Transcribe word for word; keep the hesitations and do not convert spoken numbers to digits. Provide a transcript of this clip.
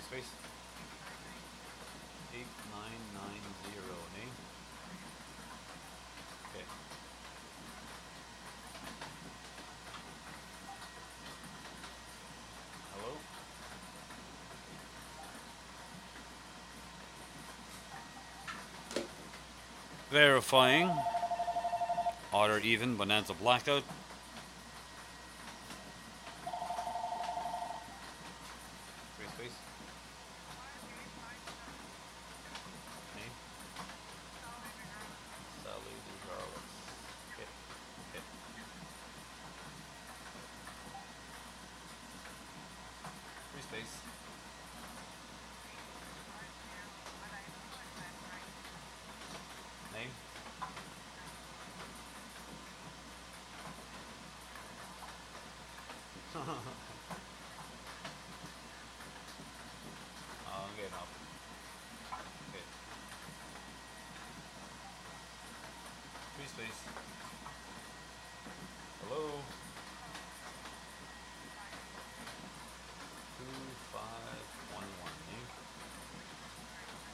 space. eight nine nine zero, name? Okay. Hello? Verifying. Odd or even, Bonanza blackout. Three space. Name? Sally regardless. Okay. Okay. Three space. Name? Oh, I'm getting up. Okay. Free space. Hello?